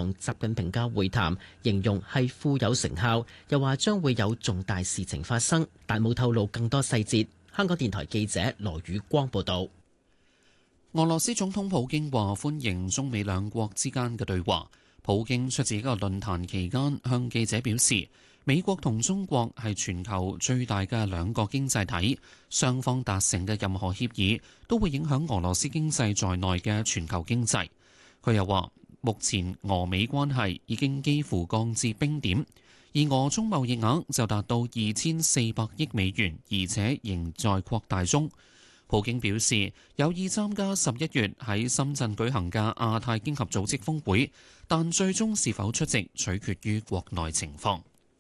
同習近平嘅會談，形容係富有成效，又話將會有重大事情發生，但冇透露更多細節。香港電台記者羅宇光報道。 俄羅斯總統普京話歡迎中美兩國之間嘅對話。普京出席一個論壇期間，向記者表示，美國同中國係全球最大嘅兩個經濟體，雙方達成嘅任何協議都會影響俄羅斯經濟在內嘅全球經濟。佢又話，目前俄美關係已經幾乎降至冰點，而俄中貿易額就達到2400億美元，而且仍在擴大中。普京表示有意參加11月喺深圳舉行嘅亞太經合組織峰會，但最終是否出席取決於國內情況。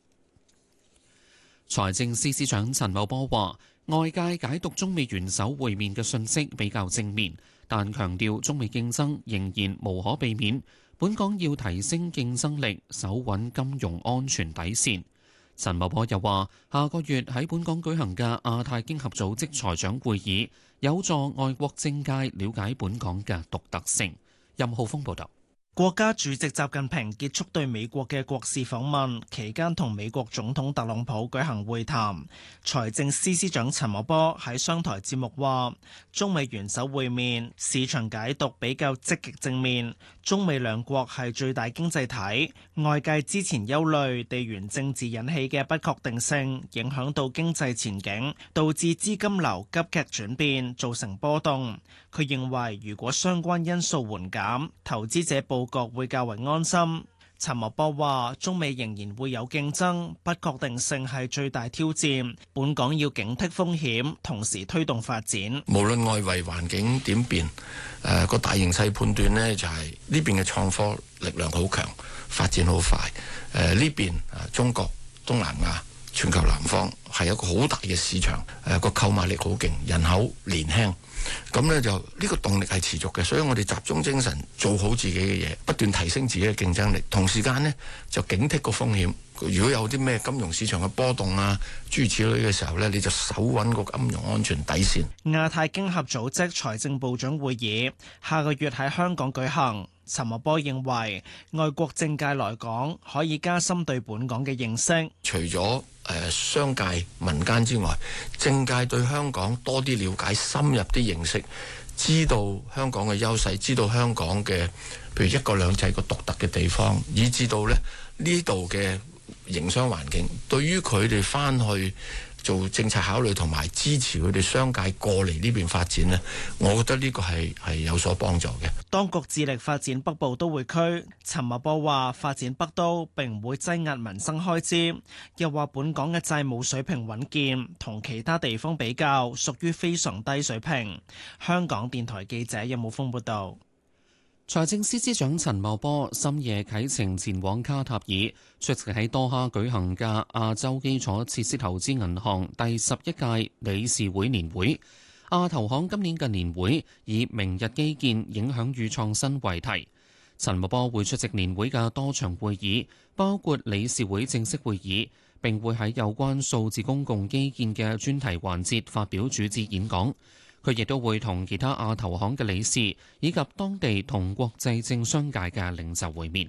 財政司司長陳茂波話，外界解讀中美元首會面嘅訊息比較正面，但強調中美競爭仍然無可避免，本港要提升競爭力，守穩金融安全底線。陳茂波又話，下個月喺本港舉行嘅亞太經合組織財長會議，有助外國政界了解本港嘅獨特性。任浩峰報道。 國家主席習近平結束對美國嘅國事訪問期間，同美國總統特朗普舉行會談。財政司司長陳茂波喺商台節目話，中美元首會面市場解讀比較積極正面，中美兩國係最大經濟體，外界之前憂慮地緣政治引起嘅不確定性影響到經濟前景，導致資金流急劇轉變，造成波動。佢認為如果相關因素緩減，投資者報覺會較為安心。陳茂波話，中美仍然會有競爭，不確定性係最大挑戰，本港要警惕風險，同時推動發展。 無論外圍環境點變，個大形勢判斷呢就係呢邊嘅創科力量好強，發展好快。呢邊中國、東南亞、全球南方係一個好大嘅市場，個購買力好勁，人口年輕。咁呢就呢個動力係持續嘅，所以我哋集中精神做好自己嘅嘢，不斷提升自己嘅競爭力，同時間呢就警惕個風險。如果有啲咩金融市場嘅波動啊，諸如此類嘅時候呢，你就守穩個金融安全底線。 亞太經合組織財政部長會議下個月喺香港舉行。陳茂波認為，外國政界來港可以加深對本港嘅認識。 除咗商界民間之外，政界對香港多啲了解，深入啲認識，知道香港嘅優勢，知道香港嘅譬如一國兩制個獨特嘅地方，以至到咧呢度嘅營商環境，對於佢哋翻去做政策考慮同埋支持佢哋商界過嚟呢邊發展呢，我覺得呢個係有所幫助嘅。 當局致力發展北部都會區，陳茂波話發展北都並唔會擠壓民生開支，又話本港嘅債務水平穩健，同其他地方比較屬於非常低水平。香港電台記者任武峯報道。 財政司司長陳茂波深夜啟程前往卡塔爾，出席喺多哈舉行嘅亞洲基礎設施投資銀行第11屆理事會年會。亞投行今年嘅年會以明日基建影響與創新為題。陳茂波會出席年會嘅多場會議，包括理事會正式會議，並會喺有關數字公共基建嘅專題環節發表主旨演講。佢亦都會同其他亞投行嘅理事以及當地同國際政商界嘅領袖會面。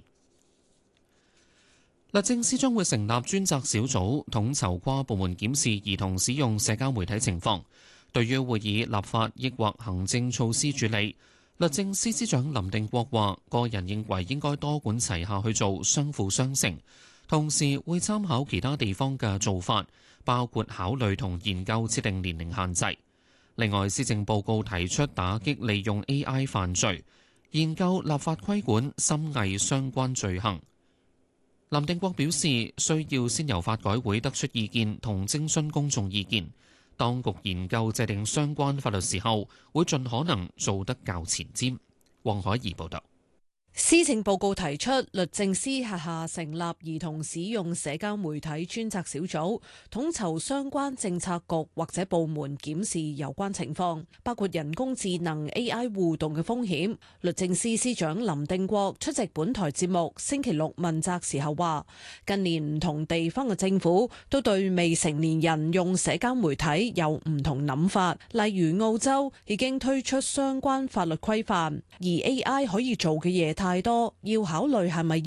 律政司將會成立專責小組，統籌跨部門檢視兒童使用社交媒體情況。對於會以立法抑或行政措施處理，律政司司長林定國話：個人認為應該多管齊下去做，相輔相成。同時會參考其他地方嘅做法，包括考慮同研究設定年齡限制。另外，施政報告提出打擊利用 AI 犯罪，研究立法規管深偽相關罪行。林定國表示，需要先由法改會得出意見同徵詢公眾意見。當局研究制定相關法律時候，會盡可能做得較前瞻。黃海怡報導。 施政報告提出，律政司轄下成立兒童使用社交媒體專責小組，統籌相關政策局或者部門檢視有關情況，包括人工智能 AI 互動嘅風險。律政司司長林定國出席本台節目星期六問責時候話，近年唔同地方嘅政府都對未成年人用社交媒體有唔同諗法，例如澳洲已經推出相關法律規範，而 AI 可以做嘅嘢太多，要考慮係咪